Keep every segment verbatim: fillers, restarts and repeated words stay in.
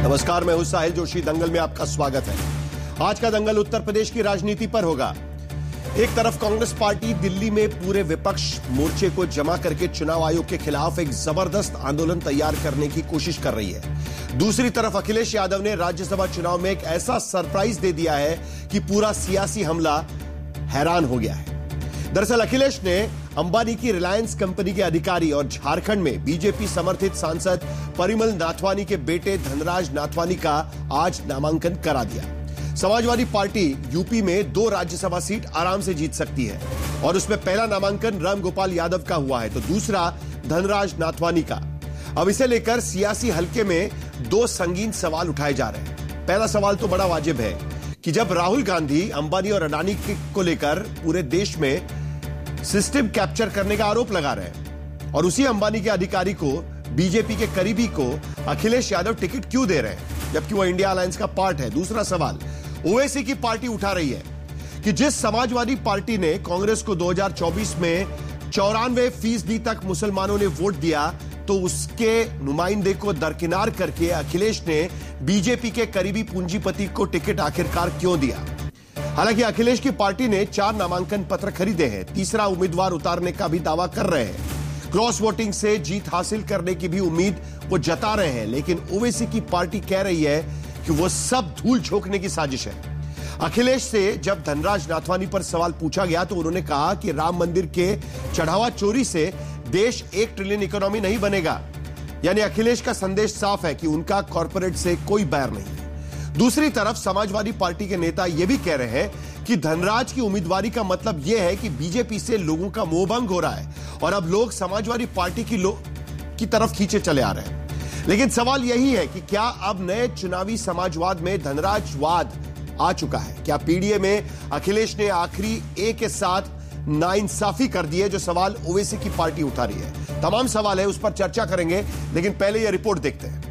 नमस्कार, मैं हूं साहिल जोशी। दंगल में आपका स्वागत है। आज का दंगल उत्तर प्रदेश की राजनीति पर होगा। एक तरफ कांग्रेस पार्टी दिल्ली में पूरे विपक्ष मोर्चे को जमा करके चुनाव आयोग के खिलाफ एक जबरदस्त आंदोलन तैयार करने की कोशिश कर रही है। दूसरी तरफ अखिलेश यादव ने राज्यसभा चुनाव में एक ऐसा सरप्राइज दे दिया है कि पूरा सियासी हमला हैरान हो गया है। दरअसल अखिलेश ने अंबानी की रिलायंस कंपनी के अधिकारी और झारखंड में बीजेपी समर्थित सांसद परिमल नाथवानी के बेटे धनराज नाथवानी का आज नामांकन करा दिया। समाजवादी पार्टी यूपी में दो राज्यसभा सीट आराम से जीत सकती है और उसमें पहला नामांकन रामगोपाल यादव का हुआ है तो दूसरा धनराज नाथवानी का। अब इसे लेकर सियासी हलके में दो संगीन सवाल उठाए जा रहे हैं। पहला सवाल तो बड़ा वाजिब है कि जब राहुल गांधी अंबानी और अडानी को लेकर पूरे देश में सिस्टम कैप्चर करने का आरोप लगा रहे हैं और उसी अंबानी के अधिकारी को, बीजेपी के करीबी को अखिलेश यादव टिकट क्यों दे रहे हैं जबकि वह इंडिया अलायंस का पार्ट है। दूसरा सवाल ओवैसी की पार्टी उठा रही है कि जिस समाजवादी पार्टी ने कांग्रेस को दो हज़ार चौबीस में चौरानवे फीसदी तक मुसलमानों ने वोट दिया तो उसके नुमाइंदे को दरकिनार करके अखिलेश ने बीजेपी के करीबी पूंजीपति को टिकट आखिरकार क्यों दिया। हालांकि अखिलेश की पार्टी ने चार नामांकन पत्र खरीदे हैं, तीसरा उम्मीदवार उतारने का भी दावा कर रहे हैं। क्रॉस वोटिंग से जीत हासिल करने की भी उम्मीद वो जता रहे हैं, लेकिन ओवैसी की पार्टी कह रही है कि वो सब धूल झोंकने की साजिश है। अखिलेश से जब धनराज नाथवानी पर सवाल पूछा गया तो उन्होंने कहा कि राम मंदिर के चढ़ावा चोरी से देश एक ट्रिलियन इकोनॉमी नहीं बनेगा। यानी अखिलेश का संदेश साफ है कि उनका कॉर्पोरेट से कोई बैर नहीं है। दूसरी तरफ समाजवादी पार्टी के नेता यह भी कह रहे हैं कि धनराज की उम्मीदवारी का मतलब यह है कि बीजेपी से लोगों का मोहभंग हो रहा है और अब लोग समाजवादी पार्टी की की तरफ खींचे चले आ रहे हैं। लेकिन सवाल यही है कि क्या अब नए चुनावी समाजवाद में धनराजवाद आ चुका है? क्या पीडीए में अखिलेश ने आखिरी ए के साथ नाइंसाफी कर दी है, जो सवाल ओवैसी की पार्टी उठा रही है? तमाम सवाल है, उस पर चर्चा करेंगे, लेकिन पहले यह रिपोर्ट देखते हैं।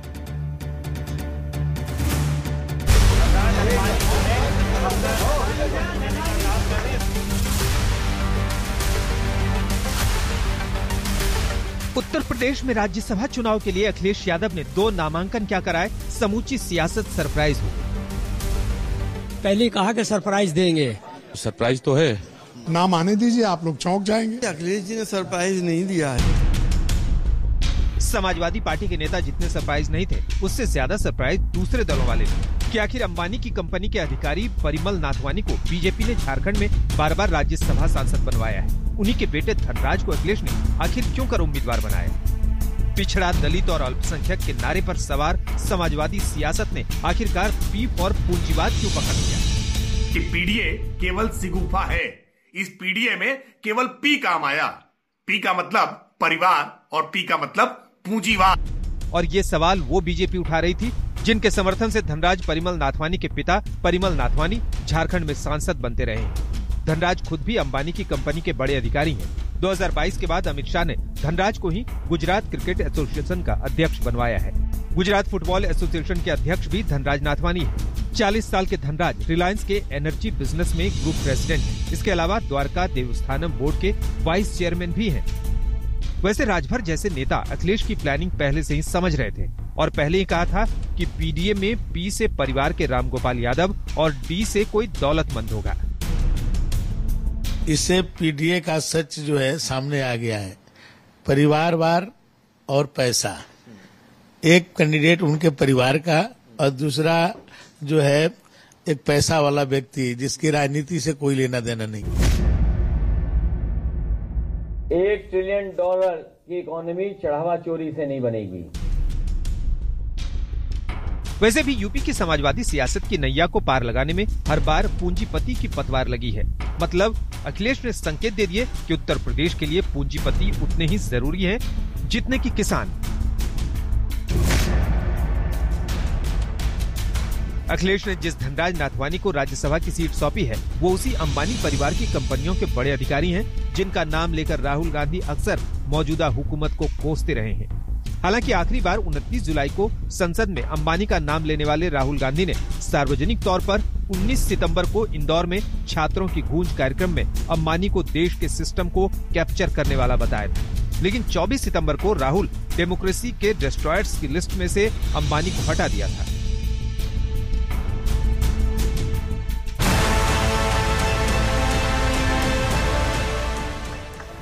उत्तर प्रदेश में राज्यसभा चुनाव के लिए अखिलेश यादव ने दो नामांकन क्या कराए, समूची सियासत सरप्राइज हो। पहले कहा कि सरप्राइज देंगे, सरप्राइज तो है, नाम आने दीजिए, आप लोग चौंक जाएंगे। अखिलेश जी ने सरप्राइज नहीं दिया है। समाजवादी पार्टी के नेता जितने सरप्राइज नहीं थे, उससे ज्यादा सरप्राइज दूसरे दलों वाले थे कि आखिर अंबानी की कंपनी के अधिकारी परिमल नाथवानी को बीजेपी ने झारखंड में बार बार राज्यसभा सांसद बनवाया है। उन्हीं के बेटे धनराज को अखिलेश ने आखिर क्यों कर उम्मीदवार बनाया? पिछड़ा, दलित और अल्पसंख्यक के नारे पर सवार समाजवादी सियासत ने आखिरकार पी फॉर पूंजीवाद क्यों पकड़ लिया? कि पीडीए केवल सिगुफा है, इस पीडीए में केवल पी काम आया। पी का मतलब परिवार और पी का मतलब पूंजीवाद। और ये सवाल वो बीजेपी उठा रही थी जिनके समर्थन से धनराज परिमल नाथवानी के पिता परिमल नाथवानी झारखंड में सांसद बनते रहे। धनराज खुद भी अंबानी की कंपनी के बड़े अधिकारी हैं। दो हज़ार बाईस के बाद अमित शाह ने धनराज को ही गुजरात क्रिकेट एसोसिएशन का अध्यक्ष बनवाया है। गुजरात फुटबॉल एसोसिएशन के अध्यक्ष भी धनराज नाथवानी है। चालीस साल के धनराज रिलायंस के एनर्जी बिजनेस में ग्रुप प्रेसिडेंट हैं। इसके अलावा द्वारका देवस्थानम बोर्ड के वाइस चेयरमैन भी हैं। वैसे राजभर जैसे नेता अखिलेश की प्लानिंग पहले से ही समझ रहे थे और पहले ही कहा था कि पीडीए में पी से परिवार के रामगोपाल यादव और डी से कोई दौलतमंद होगा। इससे पीडीए का सच जो है सामने आ गया है। परिवारवार और पैसा, एक कैंडिडेट उनके परिवार का और दूसरा जो है एक पैसा वाला व्यक्ति जिसकी राजनीति से कोई लेना देना नहीं। एक ट्रिलियन डॉलर की इकोनॉमी चढ़ावा चोरी से नहीं बनेगी। वैसे भी यूपी की समाजवादी सियासत की नैया को पार लगाने में हर बार पूंजीपति की पतवार लगी है। मतलब अखिलेश ने संकेत दे दिए कि उत्तर प्रदेश के लिए पूंजीपति उतने ही जरूरी हैं जितने कि किसान। अखिलेश ने जिस धनराज नाथवानी को राज्यसभा की सीट सौंपी है वो उसी अंबानी परिवार की कंपनियों के बड़े अधिकारी हैं जिनका नाम लेकर राहुल गांधी अक्सर मौजूदा हुकूमत को कोसते रहे हैं। हालांकि आखिरी बार उनतीस जुलाई को संसद में अंबानी का नाम लेने वाले राहुल गांधी ने सार्वजनिक तौर पर उन्नीस सितंबर को इंदौर में छात्रों की गूंज कार्यक्रम में अंबानी को देश के सिस्टम को कैप्चर करने वाला बताया था। लेकिन चौबीस सितंबर को राहुल डेमोक्रेसी के डिस्ट्रॉयर्स की लिस्ट में से अंबानी को हटा दिया था।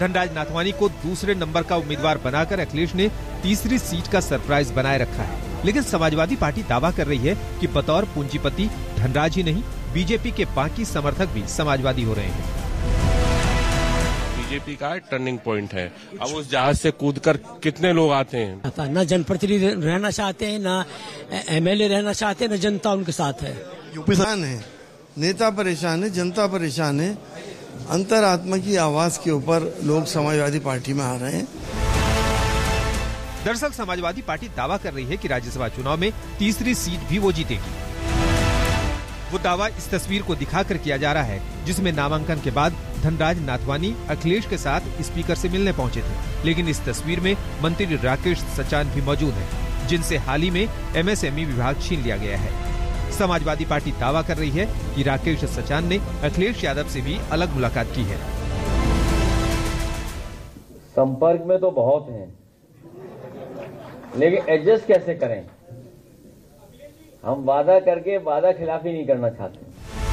धनराज नाथवानी को दूसरे नंबर का उम्मीदवार बनाकर अखिलेश ने तीसरी सीट का सरप्राइज बनाए रखा है। लेकिन समाजवादी पार्टी दावा कर रही है कि बतौर पूंजीपति धनराज ही नहीं, बीजेपी के बाकी समर्थक भी समाजवादी हो रहे हैं। बीजेपी का टर्निंग पॉइंट है। अब उस जहाज से कूदकर कितने लोग आते हैं। न जनप्रतिनिधि रहना चाहते हैं, न एमएलए रहना चाहते हैं, न जनता उनके साथ है। यूपी है, नेता परेशान है, जनता परेशान है। अंतरात्मा की आवाज के ऊपर लोग समाजवादी पार्टी में आ रहे हैं। दरअसल समाजवादी पार्टी दावा कर रही है कि राज्यसभा चुनाव में तीसरी सीट भी वो जीतेगी। वो दावा इस तस्वीर को दिखाकर किया जा रहा है, जिसमें नामांकन के बाद धनराज नाथवानी अखिलेश के साथ स्पीकर से मिलने पहुंचे थे। लेकिन इस तस्वीर में मंत्री राकेश सचान भी मौजूद हैं, जिनसे हाल ही में एमएसएमई विभाग छीन लिया गया है। समाजवादी पार्टी दावा कर रही है कि राकेश सचान ने अखिलेश यादव से भी अलग मुलाकात की है। संपर्क में तो बहुत हैं, लेकिन एडजस्ट कैसे करें? हम वादा करके वादा खिलाफी नहीं करना चाहते।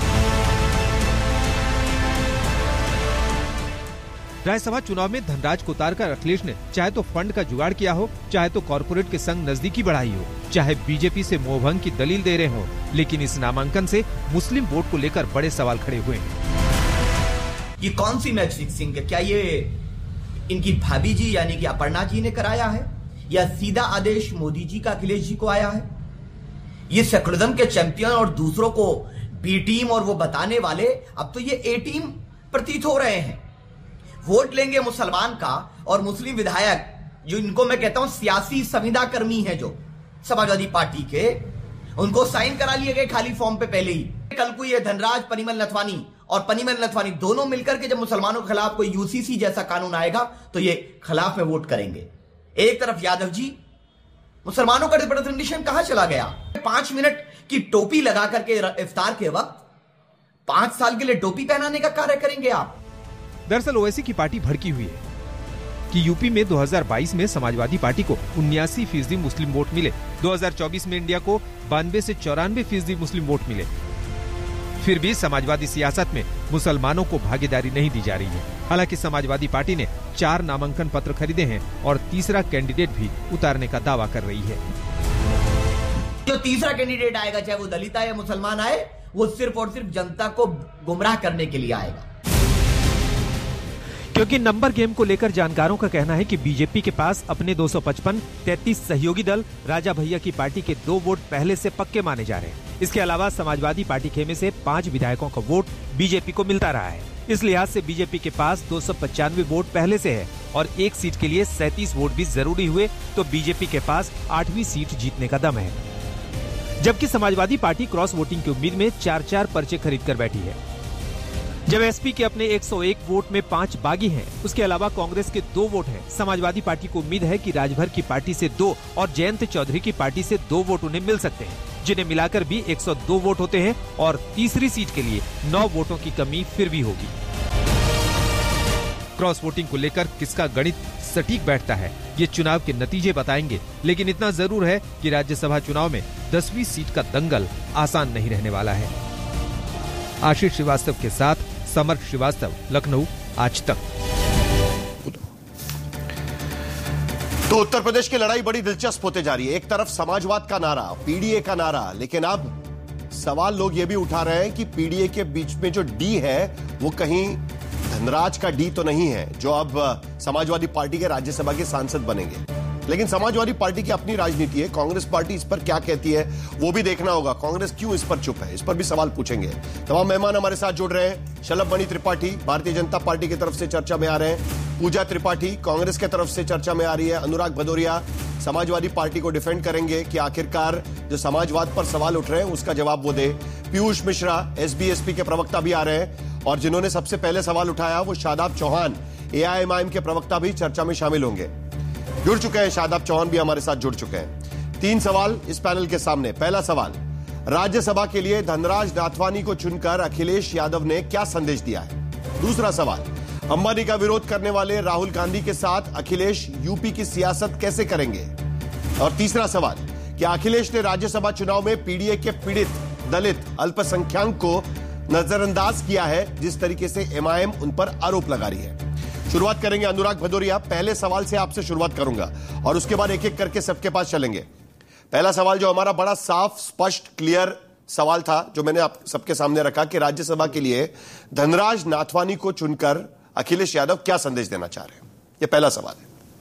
राज्यसभा चुनाव में धनराज को उतारकर अखिलेश ने चाहे तो फंड का जुगाड़ किया हो, चाहे तो कॉरपोरेट के संग नजदीकी बढ़ाई हो, चाहे बीजेपी से मोहभंग की दलील दे रहे हो, लेकिन इस नामांकन से मुस्लिम वोट को लेकर बड़े सवाल खड़े हुए हैं। ये कौन सी मैच फिक्सिंग है? क्या ये इनकी भाभी जी यानी कि अपर्णा जी ने कराया है, या सीधा आदेश मोदी जी का अखिलेश जी को आया है? ये सेकुलरिज्म के चैंपियन और दूसरों को बी टीम और वो बताने वाले अब तो ये ए टीम प्रतीत हो रहे हैं। वोट लेंगे मुसलमान का, और मुस्लिम विधायक जो इनको मैं कहता हूं सियासी संविदा कर्मी है जो समाजवादी पार्टी के, उनको साइन करा लिए गए खाली फॉर्म पे पहले ही। कल को ये धनराज परिमल नथवानी और परिमल नथवानी दोनों मिलकर के जब मुसलमानों के खिलाफ कोई यूसीसी जैसा कानून आएगा तो ये खिलाफ में वोट करेंगे। एक तरफ यादव जी, मुसलमानों का रिप्रेजेंटेशन कहां चला गया? पांच मिनट की टोपी लगा करके इफ्तार के वक्त पांच साल के लिए टोपी पहनाने का कार्य करेंगे आप? दरअसल ओवैसी की पार्टी भड़की हुई है कि यूपी में दो हज़ार बाईस में समाजवादी पार्टी को उन्यासी फीसदी मुस्लिम वोट मिले, दो हज़ार चौबीस में इंडिया को बानवे से चौरानवे फीसदी मुस्लिम वोट मिले। फिर भी समाजवादी सियासत में मुसलमानों को भागीदारी नहीं दी जा रही है। हालांकि समाजवादी पार्टी ने चार नामांकन पत्र खरीदे हैं और तीसरा कैंडिडेट भी उतारने का दावा कर रही है। जो तीसरा कैंडिडेट आएगा, चाहे वो दलित आए या मुसलमान आए, वो सिर्फ और सिर्फ जनता को गुमराह करने के लिए आएगा। क्योंकि नंबर गेम को लेकर जानकारों का कहना है कि बीजेपी के पास अपने दो सौ पचपन, तैंतीस सहयोगी दल, राजा भैया की पार्टी के दो वोट पहले से पक्के माने जा रहे हैं। इसके अलावा समाजवादी पार्टी खेमे से पांच विधायकों का वोट बीजेपी को मिलता रहा है। इस लिहाज से बीजेपी के पास दो सौ पचानवे वोट पहले से है और एक सीट के लिए सैंतीस वोट भी जरूरी हुए तो बीजेपी के पास आठवीं सीट जीतने का दम है। जबकि समाजवादी पार्टी क्रॉस वोटिंग की उम्मीद में चार चार पर्चे खरीद कर बैठी है। जब एसपी के अपने एक सौ एक वोट में पांच बागी हैं, उसके अलावा कांग्रेस के दो वोट हैं। समाजवादी पार्टी को उम्मीद है कि राजभर की पार्टी से दो और जयंत चौधरी की पार्टी से दो वोट उन्हें मिल सकते हैं, जिन्हें मिलाकर भी एक सौ दो वोट होते हैं और तीसरी सीट के लिए नौ वोटों की कमी फिर भी होगी। क्रॉस वोटिंग को लेकर किसका गणित सटीक बैठता है, ये चुनाव के नतीजे बताएंगे। लेकिन इतना जरूर है कि राज्यसभा चुनाव में दसवीं सीट का दंगल आसान नहीं रहने वाला है। आशीष श्रीवास्तव के साथ समर श्रीवास्तव, लखनऊ, आज तक। तो उत्तर प्रदेश की लड़ाई बड़ी दिलचस्प होते जा रही है। एक तरफ समाजवाद का नारा, पीडीए का नारा, लेकिन अब सवाल लोग ये भी उठा रहे हैं कि पीडीए के बीच में जो डी है वो कहीं धनराज का डी तो नहीं है, जो अब समाजवादी पार्टी के राज्यसभा के सांसद बनेंगे। लेकिन समाजवादी पार्टी की अपनी राजनीति है, कांग्रेस पार्टी इस पर क्या कहती है वो भी देखना होगा। कांग्रेस क्यों इस पर चुप है, इस पर भी सवाल पूछेंगे। तमाम मेहमान हमारे साथ जुड़ रहे हैं। शलभ मणि त्रिपाठी भारतीय जनता पार्टी की तरफ से चर्चा में आ रहे हैं, पूजा त्रिपाठी कांग्रेस की तरफ से चर्चा में आ रही है, अनुराग भदौरिया समाजवादी पार्टी को डिफेंड करेंगे कि आखिरकार जो समाजवाद पर सवाल उठ रहे हैं उसका जवाब वो दे। पीयूष मिश्रा एसबीएसपी के प्रवक्ता भी आ रहे हैं और जिन्होंने सबसे पहले सवाल उठाया वो शादाब चौहान एआईएमआईएम के प्रवक्ता भी चर्चा में शामिल होंगे। जुड़ चुके हैं, शादाब चौहान भी हमारे साथ जुड़ चुके हैं। तीन सवाल इस पैनल के सामने। पहला सवाल, राज्यसभा के लिए धनराज नाथवानी को चुनकर अखिलेश यादव ने क्या संदेश दिया है? दूसरा सवाल, अंबानी का विरोध करने वाले राहुल गांधी के साथ अखिलेश यूपी की सियासत कैसे करेंगे? और तीसरा सवाल, क्या अखिलेश ने राज्यसभा चुनाव में पीडीए के पीड़ित दलित अल्पसंख्यक को नजरअंदाज किया है जिस तरीके से एमआईएम उन पर आरोप लगा रही है? शुरुआत करेंगे अनुराग भदौरिया। पहले सवाल से आपसे शुरुआत करूंगा और उसके बाद एक एक करके सबके पास चलेंगे। पहला सवाल जो हमारा बड़ा साफ, स्पष्ट, क्लियर सवाल था, जो मैंने आप सबके सामने रखा कि राज्यसभा के लिए धनराज नाथवानी को चुनकर अखिलेश यादव क्या संदेश देना चाह रहे हैं? यह पहला सवाल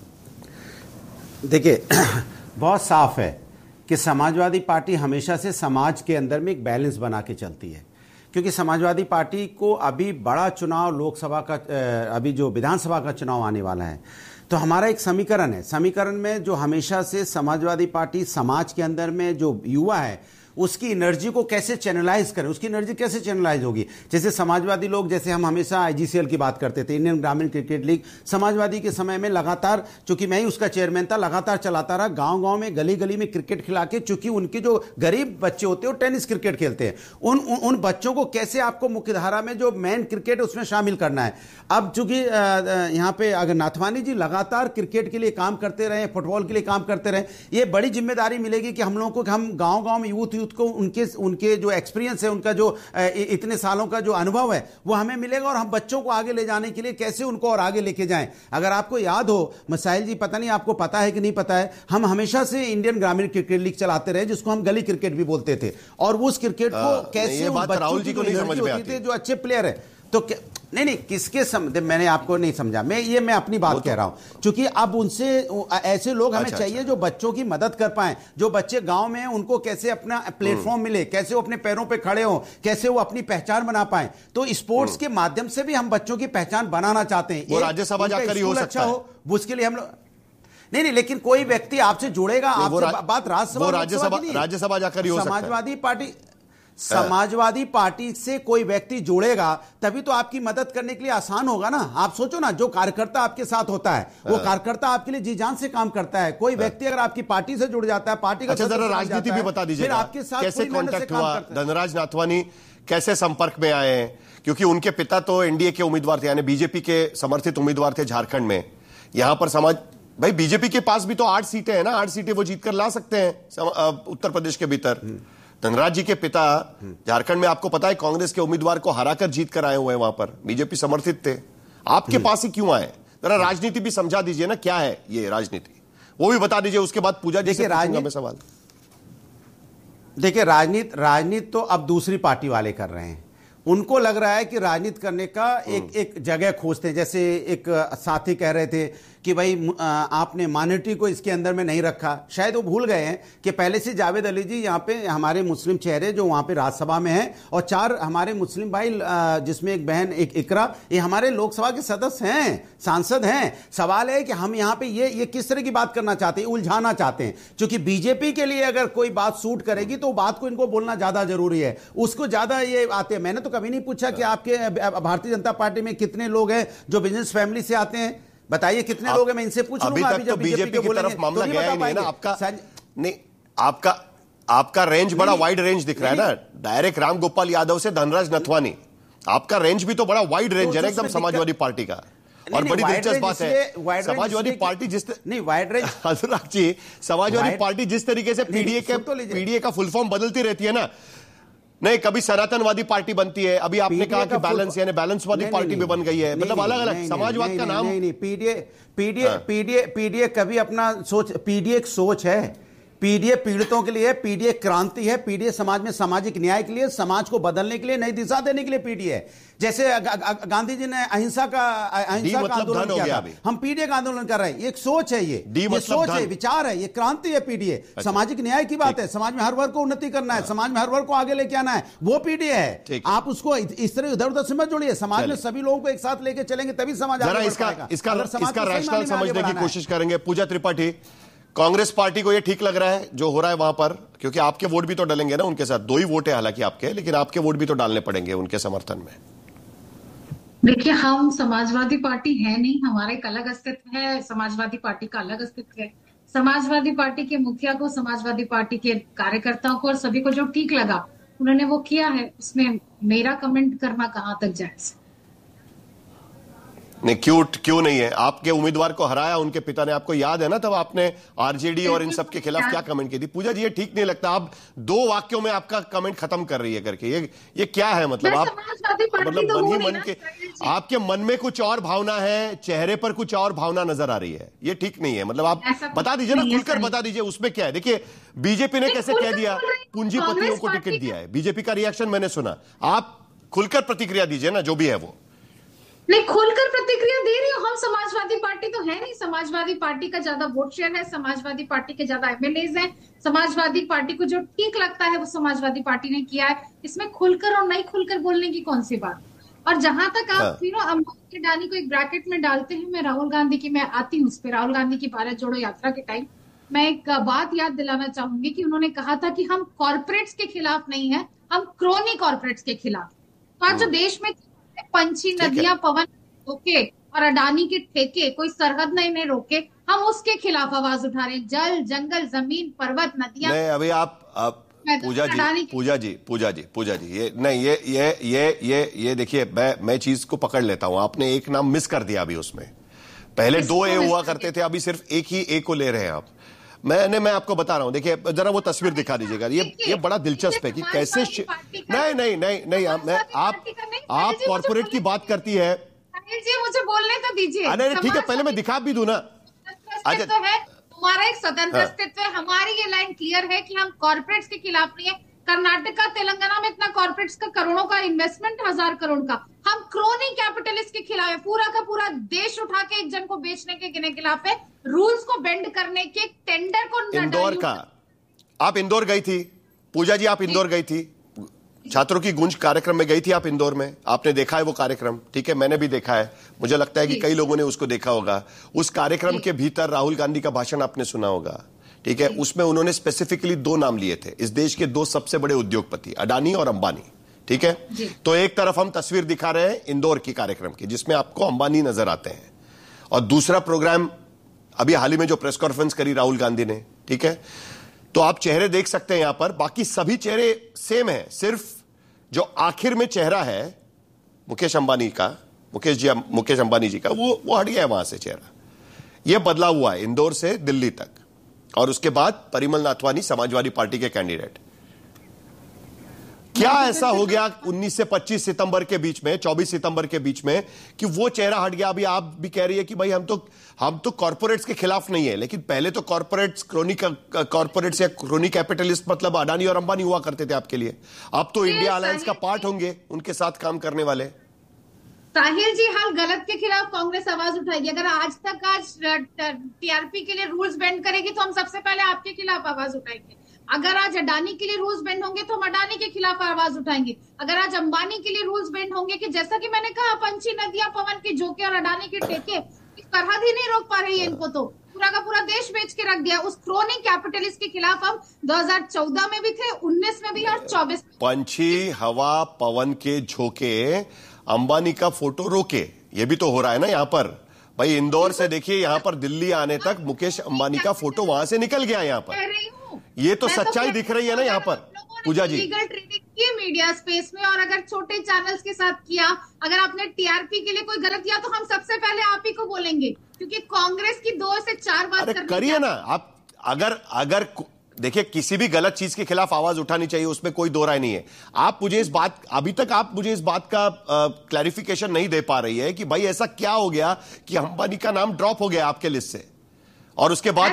है। देखिए, बहुत साफ है कि समाजवादी पार्टी हमेशा से समाज के अंदर में एक बैलेंस बना के चलती है, क्योंकि समाजवादी पार्टी को अभी बड़ा चुनाव, लोकसभा का, अभी जो विधानसभा का चुनाव आने वाला है, तो हमारा एक समीकरण है। समीकरण में जो हमेशा से समाजवादी पार्टी समाज के अंदर में जो युवा है उसकी एनर्जी को कैसे चैनलाइज करें, उसकी एनर्जी कैसे चैनलाइज होगी। जैसे समाजवादी लोग, जैसे हम हमेशा आईजीसीएल की बात करते थे, इंडियन ग्रामीण क्रिकेट लीग, समाजवादी के समय में लगातार, चूंकि मैं ही उसका चेयरमैन था, लगातार चलाता रहा। गांव गांव में, गली गली में क्रिकेट खिला के, चूंकि उनके जो गरीब बच्चे होते हैं वो टेनिस क्रिकेट खेलते हैं, उन उन, उन बच्चों को कैसे आपको मुख्यधारा में जो मेन क्रिकेट है उसमें शामिल करना है। अब चूंकि यहाँ पे अगर नाथवानी जी लगातार क्रिकेट के लिए काम करते रहे, फुटबॉल के लिए काम करते रहे, ये बड़ी जिम्मेदारी मिलेगी कि हम लोगों को, हम गाँव गाँव में यूथ यूथ को उनके उनके जो एक्सपीरियंस है, उनका जो इतने सालों का जो अनुभव है वो हमें मिलेगा, और हम बच्चों को आगे ले जाने के लिए कैसे उनको और आगे लेके जाएं। अगर आपको याद हो मसाइल जी, पता नहीं आपको पता है कि नहीं पता है, हम हमेशा से इंडियन ग्रामीण क्रिकेट लीग चलाते रहे, जिसको हम गली क्रिकेट भी बोलते थे, और उस क्रिकेट को कैसे उन बच्चों की जो एनर्जी होती थी, जो अच्छे प्लेयर है, तो नहीं नहीं किसके समझ, मैंने आपको नहीं समझा, मैं ये मैं अपनी बात कह रहा हूं, क्योंकि अब उनसे ऐसे लोग हमें अच्छा, चाहिए अच्छा। जो बच्चों की मदद कर पाएं, जो बच्चे गांव में हैं उनको कैसे अपना प्लेटफॉर्म मिले, कैसे वो अपने पैरों पे खड़े हों, कैसे वो अपनी पहचान बना पाएं। तो स्पोर्ट्स के माध्यम से भी हम बच्चों की पहचान बनाना चाहते हैं। वो राज्यसभा जाकर ही हो सकता है, उसके लिए हम लोग नहीं नहीं लेकिन कोई व्यक्ति आपसे जुड़ेगा, आपसे बात राज्यसभा राज्यसभा राज्यसभा जाकर ही हो सकता है। समाजवादी पार्टी समाजवादी पार्टी से कोई व्यक्ति जोड़ेगा तभी तो आपकी मदद करने के लिए आसान होगा ना। आप सोचो ना, जो कार्यकर्ता आपके साथ होता है वो कार्यकर्ता आपके लिए जी जान से काम करता है। कोई व्यक्ति अगर आपकी पार्टी से जुड़ जाता है, पार्टी का, अच्छा जरा राजनीति भी बता दीजिए, आपके साथ कैसे कांटेक्ट हुआ, धनराज नाथवानी कैसे संपर्क में आए हैं? क्योंकि उनके पिता तो एनडीए के उम्मीदवार थे, यानी बीजेपी के समर्थित उम्मीदवार थे झारखंड में। यहां पर समाज भाई बीजेपी के पास भी तो आठ सीटें हैं ना, आठ सीटें वो जीतकर ला सकते हैं उत्तर प्रदेश के भीतर। धनराज जी के पिता झारखंड में आपको पता है कांग्रेस के उम्मीदवार को हराकर जीत कर आए हुए हैं, वहां पर बीजेपी समर्थित थे। आपके पास ही क्यों आए? जरा राजनीति भी समझा दीजिए ना, क्या है ये राजनीति, वो भी बता दीजिए। उसके बाद पूजा जी से पूछूंगा मैं सवाल। देखिए, राजनीति राजनीति तो अब दूसरी पार्टी वाले कर रहे हैं। उनको लग रहा है कि राजनीति करने का एक एक जगह खोजते हैं। जैसे एक साथी कह रहे थे कि भाई आपने माइनॉरिटी को इसके अंदर में नहीं रखा। शायद वो भूल गए हैं कि पहले से जावेद अली जी यहाँ पे हमारे मुस्लिम चेहरे जो वहाँ पे राज्यसभा में हैं, और चार हमारे मुस्लिम भाई, जिसमें एक बहन एक इकरा, ये हमारे लोकसभा के सदस्य हैं, सांसद हैं। सवाल है कि हम यहाँ पे ये ये किस तरह की बात करना चाहते हैं, उलझाना चाहते हैं। क्योंकि बीजेपी के लिए अगर कोई बात सूट करेगी तो बात को इनको बोलना ज्यादा जरूरी है, उसको ज्यादा ये आते हैं। मैंने तो कभी नहीं पूछा कि आपके भारतीय जनता पार्टी में कितने लोग हैं जो बिजनेस फैमिली से आते हैं, बताइए कितने लोग हैं, मैं इनसे पूछ लूंगा। अभी तक तो बीजेपी की तरफ मामला गया ही नहीं ना आपका। नहीं, आपका आपका रेंज बड़ा वाइड रेंज दिख रहा है ना, डायरेक्ट राम गोपाल यादव से धनराज नथवानी, आपका रेंज भी तो बड़ा वाइड रेंज है ना एकदम समाजवादी पार्टी का। और बड़ी दिलचस्प बात है, समाजवादी पार्टी जिस नहीं wide range Anurag ji, Samajwadi party जिस तरीके से पीडीए के पीडीए का फुल फॉर्म बदलती रहती है ना, नहीं कभी सनातनवादी पार्टी बनती है, अभी आपने कहा कि बैलेंस यानी बैलेंसवादी पार्टी भी बन गई है, मतलब अलग अलग समाजवाद का नाम। नहीं नहीं पीडीए पीडीए पीडीए पीडीए कभी अपना सोच, पीडीए एक सोच है, पीडीए पीड़ितों के लिए, पीडीए क्रांति है, पीडीए समाज में सामाजिक न्याय के लिए, समाज को बदलने के लिए, नई दिशा देने के लिए पीडीए है। जैसे गांधी जी ने अहिंसा का अहिंसा का आंदोलन किया था, हम पीडीए का आंदोलन कर रहे हैं। एक सोच है, ये ये सोच है, विचार है, ये क्रांति है पीडीए। अच्छा। सामाजिक न्याय की बात है, समाज में हर वर्ग को उन्नति करना है, समाज में हर वर्ग को आगे लेके आना है, वो पीडीए है। आप उसको इस तरह इधर उधर से मत जोड़िए, समाज में सभी लोगों को एक साथ लेके चलेंगे तभी समाज आगे बढ़ पाएगा। इसका रैशनल समझने की कोशिश करेंगे। पूजा त्रिपाठी, कांग्रेस पार्टी को यह ठीक लग रहा है जो हो रहा है वहां पर, क्योंकि आपके वोट भी तो डलेंगे ना उनके साथ, दो ही वोट है हालांकि आपके, लेकिन आपके वोट भी तो डालने पड़ेंगे उनके समर्थन में। देखिए, हम समाजवादी पार्टी है नहीं, हमारा एक अलग अस्तित्व है, समाजवादी पार्टी का अलग अस्तित्व है। समाजवादी पार्टी के मुखिया को, समाजवादी पार्टी के कार्यकर्ताओं को और सभी को जो ठीक लगा उन्होंने वो किया है, उसमें मेरा कमेंट करना कहां तक जायज। नहीं, क्यों क्यों नहीं है? आपके उम्मीदवार को हराया उनके पिता ने, आपको याद है ना? तब आपने आरजेडी और इन सब के खिलाफ क्या कमेंट की थी? पूजा जी, ये ठीक नहीं लगता। आप दो वाक्यों में आपका कमेंट खत्म कर रही है करके, ये ये क्या है? मतलब आप मतलब तो मन ही मन के, आपके मन में कुछ और भावना है, चेहरे पर कुछ और भावना नजर आ रही है, ये ठीक नहीं है। मतलब आप बता दीजिए ना, खुलकर बता दीजिए उसमें क्या है। देखिए, बीजेपी ने कैसे कह दिया पूंजीपतियों को टिकट दिया है, बीजेपी का रिएक्शन मैंने सुना। आप खुलकर प्रतिक्रिया दीजिए ना, जो भी है वो। नहीं, खुलकर प्रतिक्रिया दे रही हूँ। हम समाजवादी पार्टी तो है नहीं। समाजवादी पार्टी का ज्यादा वोट शेयर है, समाजवादी पार्टी के ज्यादा एमएलएज हैं, समाजवादी पार्टी को जो ठीक लगता है वो समाजवादी पार्टी ने किया है। इसमें खुलकर और नहीं खुलकर बोलने की कौन सी बात। और जहां तक आप फिर अंबानी अडानी को एक ब्रैकेट में डालते हैं, मैं राहुल गांधी की मैं आती हूँ उस पर। राहुल गांधी की भारत जोड़ो यात्रा के टाइम मैं एक बात याद दिलाना चाहूंगी कि उन्होंने कहा था कि हम कॉर्पोरेट्स के खिलाफ नहीं है, हम क्रोनी कॉर्पोरेट्स के खिलाफ। तो आज जो देश में पंछी, नदियां, पवन रोके और अडानी के ठेके, कोई सरहद नहीं ने रोके, हम उसके खिलाफ आवाज उठा रहे हैं। जल, जंगल, जमीन, पर्वत, नदियां। नहीं, अभी आप, आप पूजा जी पूजा जी पूजा जी पूजा जी ये नहीं, ये ये ये ये ये देखिए, मैं मैं चीज को पकड़ लेता हूं। आपने एक नाम मिस कर दिया अभी उसमें। पहले दो ए हुआ करते थे, अभी सिर्फ एक ही ए को ले रहे हैं आप। मैंने मैं आपको बता रहा हूं, देखिए जरा वो तस्वीर दिखा दीजिएगा। ये ये बड़ा दिलचस्प है कि कैसे श... नहीं नहीं नहीं नहीं मैं आप आप कॉर्पोरेट की बात करती है जी, मुझे बोलने तो दीजिए। अरे ठीक है, पहले मैं दिखा भी दूं ना। अच्छा, तो है हमारा एक स्वतंत्र अस्तित्व है। हमारी ये लाइन क्लियर है कि हम कॉर्पोरेट्स के खिलाफ नहीं है। कर्नाटका, तेलंगाना में इतना कॉर्पोरेट्स का करोड़ों का इन्वेस्टमेंट, हजार करोड़ का। हम क्रोनी कैपिटलिस्ट के खिलाफ है। पूरा का पूरा देश उठा के एक जन को बेचने के खिलाफ है। रूल्स को बेंड करने के, टेंडर को। इंदौर का, आप इंदौर गई थी पूजा जी, आप इंदौर गई थी, छात्रों की गूंज कार्यक्रम में गई थी आप इंदौर में, आपने देखा है वो कार्यक्रम? ठीक है, मैंने भी देखा है, मुझे लगता है कि कई लोगों ने उसको देखा होगा। उस कार्यक्रम के भीतर राहुल गांधी का भाषण आपने सुना होगा, ठीक है? उसमें उन्होंने स्पेसिफिकली दो नाम लिए थे, इस देश के दो सबसे बड़े उद्योगपति, अडानी और अंबानी, ठीक है? तो एक तरफ हम तस्वीर दिखा रहे हैं इंदौर की कार्यक्रम की, जिसमें आपको अंबानी नजर आते हैं, और दूसरा प्रोग्राम अभी हाल ही में जो प्रेस कॉन्फ्रेंस करी राहुल गांधी ने, ठीक है? तो आप चेहरे देख सकते हैं यहां पर, बाकी सभी चेहरे सेम है, सिर्फ जो आखिर में चेहरा है मुकेश अंबानी का, मुकेश जी मुकेश अंबानी जी का, वो वो हट गया है वहां से चेहरा। यह बदला हुआ है इंदौर से दिल्ली तक। और उसके बाद परिमल नाथवानी, समाजवादी पार्टी के कैंडिडेट। क्या ऐसा हो गया उन्नीस से पच्चीस सितंबर के बीच में, चौबीस सितंबर के बीच में, कि वो चेहरा हट गया? अभी आप भी कह रही है कि भाई हम तो हम तो कॉर्पोरेट्स के खिलाफ नहीं है, लेकिन पहले तो कॉर्पोरेट्स, क्रोनी कॉर्पोरेट्स या क्रोनी कैपिटलिस्ट मतलब अडानी और अंबानी हुआ करते थे आपके लिए। अब तो इंडिया अलायंस का पार्ट होंगे, उनके साथ काम करने वाले। साहिल जी, हाल गलत के खिलाफ कांग्रेस आवाज उठाएगी। अगर आज तक आज टीआरपी के लिए रूल्स बेंड करेगी तो हम सबसे पहले आपके खिलाफ आवाज उठाएंगे। अगर आज अडानी के लिए रूल्स बेंड होंगे तो हम अडानी के खिलाफ आवाज उठाएंगे। अगर आज अंबानी के लिए रूल्स बेंड होंगे, कि जैसा कि मैंने कहा, पंछी, नदियां, पवन के झोंके और अडानी के ठेके, इस सरहद ही नहीं रोक पा रही है इनको, तो पूरा का पूरा देश बेच के रख दिया। उस क्रोनी कैपिटलिस्ट के खिलाफ हम दो हज़ार चौदह में भी थे, उन्नीस में भी और चौबीस में। पंछी, हवा, पवन के झोंके, अंबानी का फोटो रोके, ये भी तो हो रहा है ना यहाँ पर। भाई इंदौर से देखिए यहाँ पर दिल्ली आने तक मुकेश अंबानी का फोटो वहां से निकल गया यहाँ पर। ये तो सच्चाई दिख रही है ना यहाँ पर पूजा जी। लीगल ट्रेडिंग की मीडिया स्पेस में, और अगर छोटे चैनल्स के साथ किया, अगर आपने टीआरपी के लिए कोई गलत किया, तो हम सबसे पहले आप ही को बोलेंगे, क्योंकि कांग्रेस की दो से चार बात करिए ना आप। अगर अगर देखिए, किसी भी गलत चीज के खिलाफ आवाज उठानी चाहिए, उसमें कोई दो राय नहीं है। आप मुझे इस बात, अभी तक आप मुझे इस बात का क्लैरिफिकेशन नहीं दे पा रही है कि भाई ऐसा क्या हो गया कि अंबानी का नाम ड्रॉप हो गया आपके लिस्ट से, और उसके बाद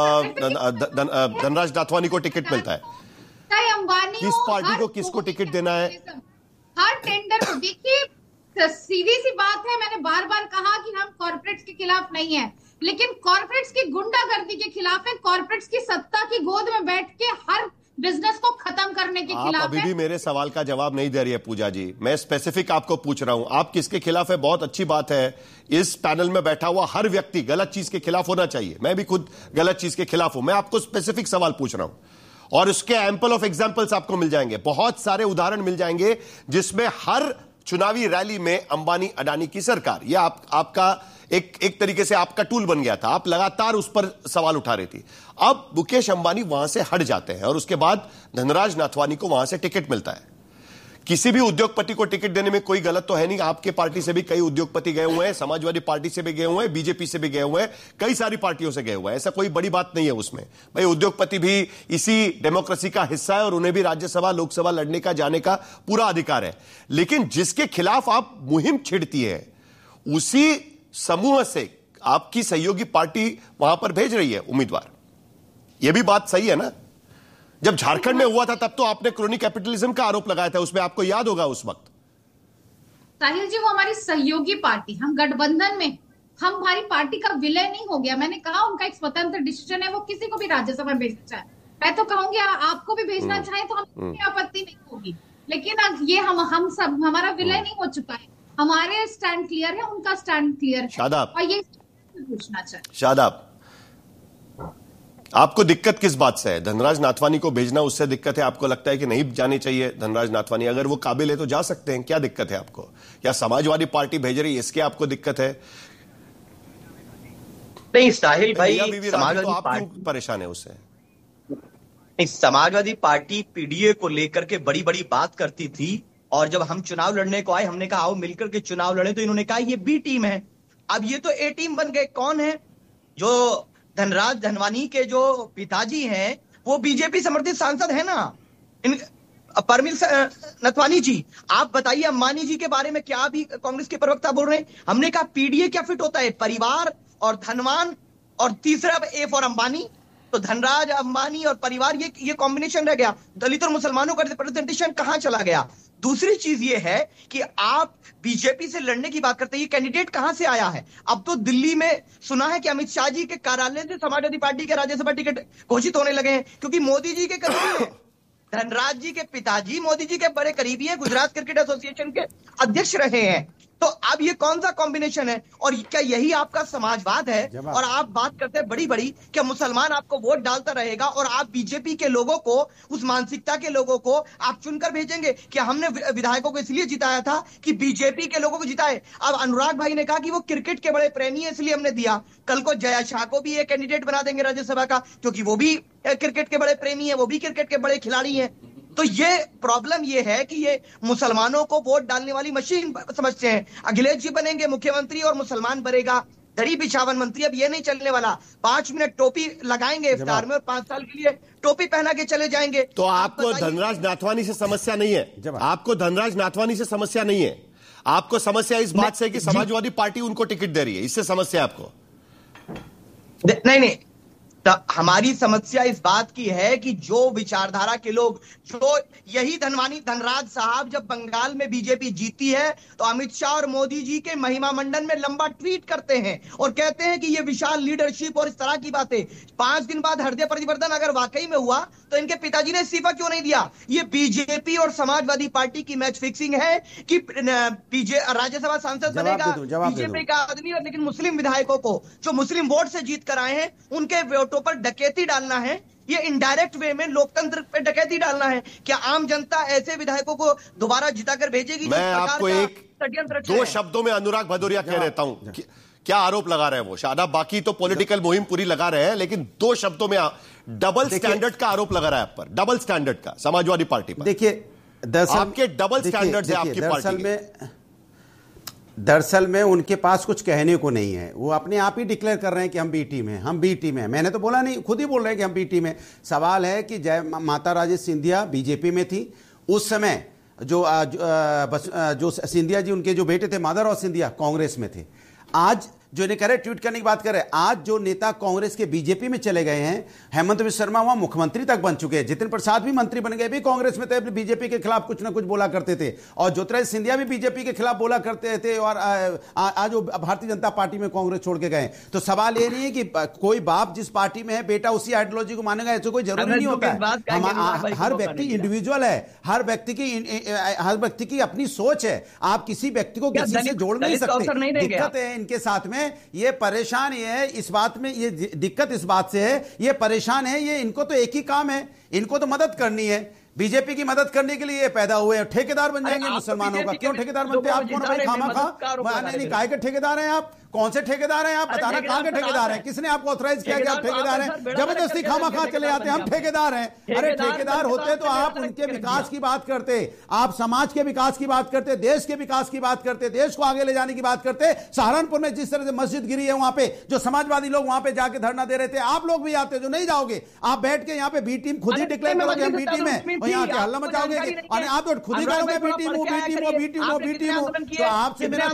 धनराज नाथवानी को टिकट मिलता है। अंबानी किस पार्टी को किसको टिकट देना है? हर टेंडर को देखिए, सीधी सी बात है, मैंने बार बार कहा कि हम कॉर्पोरेट्स के खिलाफ नहीं है, लेकिन कॉर्पोरेट्स की गुंडागर्दी के खिलाफ है। कॉर्पोरेट्स की सत्ता की गोद में बैठ के हर बिजनेस को खत्म करने के खिलाफ है। आप अभी भी मेरे सवाल का जवाब नहीं दे रही है पूजा जी। मैं स्पेसिफिक आपको पूछ रहा हूं, आप किसके खिलाफ है? बहुत अच्छी बात है, इस पैनल में बैठा हुआ हर व्यक्ति गलत चीज के खिलाफ होना चाहिए। मैं भी खुद गलत चीज के खिलाफ हूं। मैं आपको स्पेसिफिक सवाल पूछ रहा हूं, और उसके एम्पल ऑफ एग्जाम्पल्स आपको मिल जाएंगे, बहुत सारे उदाहरण मिल जाएंगे, जिसमें हर चुनावी रैली में अंबानी अडानी की सरकार, यह आप, आपका एक एक तरीके से आपका टूल बन गया था। आप लगातार उस पर सवाल उठा रही थी। अब मुकेश अंबानी वहां से हट जाते हैं, और उसके बाद धनराज नाथवानी को वहां से टिकट मिलता है। किसी भी उद्योगपति को टिकट देने में कोई गलत तो है नहीं। आपके पार्टी से भी कई उद्योगपति गए हुए हैं, समाजवादी पार्टी से भी गए हुए हैं, बीजेपी से भी गए हुए हैं, कई सारी पार्टियों से गए हुए हैं। ऐसा कोई बड़ी बात नहीं है उसमें। भाई उद्योगपति भी इसी डेमोक्रेसी का हिस्सा है और उन्हें भी राज्यसभा लोकसभा लड़ने का जाने का पूरा अधिकार है। लेकिन जिसके खिलाफ आप मुहिम छिड़ती है उसी समूह से आपकी सहयोगी पार्टी वहां पर भेज रही है उम्मीदवार। यह भी बात सही है ना? जब झारखंड में हुआ था तब तो आपने क्रोनी कैपिटलिज्म का आरोप लगाया था, उसमें आपको याद होगा उस वक्त। साहिल जी, वो हमारी सहयोगी पार्टी, हम गठबंधन में, हम हमारी पार्टी का विलय नहीं हो गया। मैंने कहा उनका एक स्वतंत्र डिसीजन है, वो किसी को भी राज्यसभा में भेजना चाहे। मैं तो कहूंगी आपको भी भेजना चाहे तो हमें आपत्ति नहीं होगी, लेकिन ये हम हम सब हमारा विलय नहीं हो चुका है। हमारे स्टैंड क्लियर है, उनका स्टैंड क्लियर है। शादाब, और ये पूछना चाहिए। शादाब, आपको दिक्कत किस बात से है? धनराज नाथवानी को भेजना उससे दिक्कत है? आपको लगता है कि नहीं जानी चाहिए धनराज नाथवानी? अगर वो काबिल है तो जा सकते हैं, क्या दिक्कत है आपको? या समाजवादी पार्टी भेज रही है इसके आपको दिक्कत है? नहीं साहिल भाई, समाजवादी तो आप क्यों परेशान है उससे? नहीं, समाजवादी पार्टी पीडीए को लेकर के बड़ी बड़ी बात करती थी और जब हम चुनाव लड़ने को आए हमने कहा आओ मिलकर के चुनाव लड़े, तो इन्होंने कहा ये बी टीम है। अब ये तो ए टीम बन गए। कौन है? जो धनराज धनवानी के जो पिताजी हैं वो बीजेपी समर्थित सांसद है ना, इन परमिल नथवानी जी। आप बताइए अंबानी जी के बारे में क्या अभी कांग्रेस के प्रवक्ता बोल रहे हैं? हमने कहा पीडीए क्या फिट होता है? परिवार और धनवान और तीसरा ए फॉर अंबानी। तो धनराज, अंबानी और परिवार, ये ये कॉम्बिनेशन रह गया। दलित और मुसलमानों का रिप्रेजेंटेशन कहां चला गया? दूसरी चीज ये है कि आप बीजेपी से लड़ने की बात करते हैं, ये कैंडिडेट कहां से आया है? अब तो दिल्ली में सुना है कि अमित शाह जी के कार्यालय से समाजवादी पार्टी के राज्यसभा टिकट घोषित होने लगे हैं, क्योंकि मोदी जी के करीबी है। धनराज जी के पिताजी मोदी जी के बड़े करीबी हैं, गुजरात क्रिकेट एसोसिएशन के अध्यक्ष रहे हैं। तो अब ये कौन सा कॉम्बिनेशन है? और क्या यही आपका समाजवाद है? और आप बात करते हैं बड़ी बड़ी क्या मुसलमान आपको वोट डालता रहेगा और आप बीजेपी के लोगों को, उस मानसिकता के लोगों को आप चुनकर भेजेंगे? क्या हमने विधायकों को इसलिए जिताया था कि बीजेपी के लोगों को जिताए? अब अनुराग भाई ने कहा कि वो क्रिकेट के बड़े प्रेमी है इसलिए हमने दिया। कल को जया शाह को भी एक कैंडिडेट बना देंगे राज्यसभा का, क्योंकि वो भी क्रिकेट के बड़े प्रेमी है, वो भी क्रिकेट के बड़े खिलाड़ी हैं। तो ये प्रॉब्लम ये है कि ये मुसलमानों को वोट डालने वाली मशीन समझते हैं। अखिलेश जी बनेंगे मुख्यमंत्री और मुसलमान बनेगा दड़ी बिछावन मंत्री। अब ये नहीं चलने वाला। पांच मिनट टोपी लगाएंगे इफ्तार में और पांच साल के लिए टोपी पहना के चले जाएंगे। तो आपको धनराज नाथवानी से समस्या नहीं है? आपको धनराज नाथवानी से समस्या नहीं है? आपको समस्या इस बात से कि समाजवादी पार्टी उनको टिकट दे रही है, इससे समस्या आपको? नहीं नहीं, हमारी समस्या इस बात की है कि जो विचारधारा के लोग, जो यही धनवानी धनराज साहब जब बंगाल में बीजेपी जीती है तो अमित शाह और मोदी जी के महिमा मंडन में लंबा ट्वीट करते हैं और कहते हैं कि ये विशाल लीडरशिप और इस तरह की बातें। पांच दिन बाद हृदय परिवर्तन अगर वाकई में हुआ तो इनके पिताजी ने इस्तीफा क्यों नहीं दिया? ये बीजेपी और समाजवादी पार्टी की मैच फिक्सिंग है कि राज्यसभा सांसद बनेगा बीजेपी का आदमी, और लेकिन मुस्लिम विधायकों को जो मुस्लिम वोट से जीत कर आए हैं उनके वोटों पर डकैती डालना है। ये इनडायरेक्ट वे में लोकतंत्र पे डकैती डालना है। क्या आम जनता ऐसे विधायकों को दोबारा जिताकर भेजेगी? मैं आपको एक दो शब्दों में अनुराग भदौरिया कह देता हूं क्या आरोप लगा रहे हैं वो। शादाब बाकी तो पॉलिटिकल मुहिम पूरी लगा रहे हैं, लेकिन दो शब्दों में डबल स्टैंडर्ड का आरोप लगा रहा है आप पर, डबल स्टैंडर्ड का समाजवादी पार्टी पर। देखिए दरअसल आपके डबल स्टैंडर्ड है आपकी पार्टी में। दरअसल में उनके पास कुछ कहने को नहीं है। वो अपने आप ही डिक्लेयर कर रहे हैं कि हम बी टीम हैं, हम बी टीम हैं। मैंने तो बोला नहीं, खुद ही बोल रहे हैं कि हम बी टीम हैं। सवाल है कि जय माता राजेश सिंधिया बीजेपी में थी उस समय, जो जो, जो सिंधिया जी उनके जो बेटे थे माधवराव सिंधिया कांग्रेस में थे। आज जो इन्हें कह रहे ट्वीट करने की बात कर रहे हैं, आज जो नेता कांग्रेस के बीजेपी में चले गए हैं, हेमंत बिस्वा शर्मा वहां मुख्यमंत्री तक बन चुके हैं, जितिन प्रसाद भी मंत्री बन गए, भी कांग्रेस में थे, बीजेपी के खिलाफ कुछ ना कुछ बोला करते थे, और ज्योतिरादित्य सिंधिया भी बीजेपी के खिलाफ बोला करते थे, और आज वो भारतीय जनता पार्टी में कांग्रेस छोड़ के गए। तो सवाल ये नहीं है कि कोई बाप जिस पार्टी में है बेटा उसी आइडियोलॉजी को मानेगा, ऐसे कोई जरूरी नहीं होता है। हर व्यक्ति इंडिविजुअल है, हर व्यक्ति की हर व्यक्ति की अपनी सोच है। आप किसी व्यक्ति को किसी से जोड़ नहीं सकते। दिक्कत है इनके साथ में, ये परेशान ये है इस बात में, ये दिक्कत इस बात से है, ये परेशान है, ये इनको तो एक ही काम है, इनको तो मदद करनी है। बीजेपी की मदद करने के लिए ये पैदा हुए हैं, ठेकेदार बन जाएंगे मुसलमानों का। क्यों ठेकेदार बनते हैं आप? कौन भाई खामा खा नहीं, काहे के ठेकेदार हैं आप? कौन से ठेकेदार हैं आप बताना, कहां के ठेकेदार हैं? किसने आपको ऑथराइज किया कि आप ठेकेदार हैं? जबरदस्ती खामा खा चले आते हैं हम ठेकेदार हैं। अरे ठेकेदार होते तो आप उनके विकास की बात करते, आप समाज के विकास की बात करते, देश के विकास की बात करते, देश को आगे ले जाने की बात करते। सहारनपुर में जिस तरह से मस्जिद गिरी है वहां पे जो समाजवादी लोग वहां पे जाके धरना दे रहे थे, आप लोग भी आते जो नहीं जाओगे, आप बैठ के यहाँ पे बी टीम खुद ही डिक्लेयर करोगे हम बी टीम है और यहाँ के हल्ला मचाओगे और आप तो खुद ही करोगे बी टीम वो बी टीम वो बी टीम वो बी टीम। तो आपसे मेरा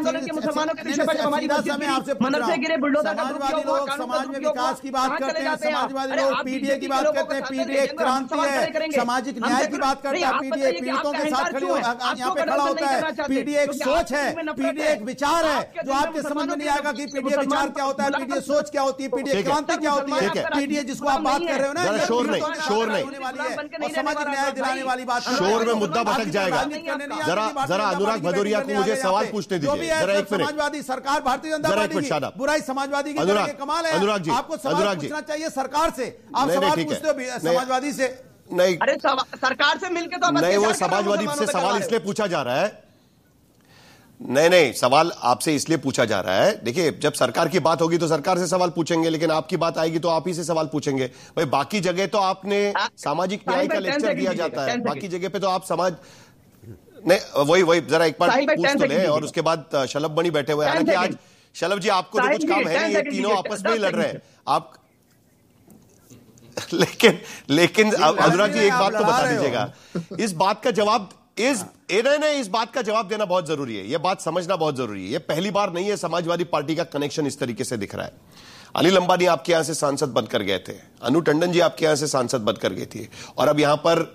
आपसे समाजवादी लोग समाज में विकास की बात करते हैं, समाजवादी लोग पीडीए की बात करते हैं, पीडीए क्रांति है, सामाजिक न्याय की बात करते हैं, पीडीए पीड़ितों के साथ खड़ी यहाँ पे खड़ा होता है, पीडीए एक सोच है, पीडीए एक विचार है जो आपके समझ में नहीं आएगा कि पीडीए विचार क्या होता है, पीडीए सोच क्या होती है, पीडीए क्रांति क्या होती है, पीडीए जिसको आप बात कर रहे हो ना, शोर नहीं शोर नहीं और सामाजिक न्याय दिलाने वाली बात, शोर में मुद्दा भटक जाएगा। जरा जरा अनुराग भदौरिया को मुझे सवाल पूछने दीजिए जरा एक मिनट। समाजवादी सरकार भारतीय जनता पार्टी की बुराई समाजवादी की तरह कमाल है। अनुराग जी आपको सवाल पूछना चाहिए सरकार से, आप सवाल पूछते हो समाजवादी से नहीं। अरे सरकार से मिलकर तो नहीं, वो समाजवादी से सवाल इसलिए पूछा जा रहा है, नहीं नहीं सवाल आपसे इसलिए पूछा जा रहा है। देखिए जब सरकार की बात होगी तो सरकार से सवाल पूछेंगे, लेकिन आपकी बात आएगी तो आप ही से सवाल पूछेंगे। भाई बाकी जगह तो आपने सामाजिक न्याय का लेक्चर दिया जाता है, बाकी जगह पे तो आप समाज नहीं, वही वही जरा एक बार पूछ तो ले और उसके बाद शलभ बनी बैठे हुए। हालांकि आज शलभ जी आपको तो कुछ काम है नहीं, ये तीनों आपस में ही लड़ रहे हैं आप, लेकिन लेकिन अनुराग जी एक बात तो बता दीजिएगा, इस बात का जवाब इस नहीं नहीं इस बात का जवाब देना बहुत जरूरी है, यह बात समझना बहुत जरूरी है। यह पहली बार नहीं है समाजवादी पार्टी का कनेक्शन इस तरीके से दिख रहा है। अनिल अंबानी आपके यहां से सांसद बनकर गए थे, अनु टंडन जी आपके यहां से सांसद बनकर गए थे और अब यहां पर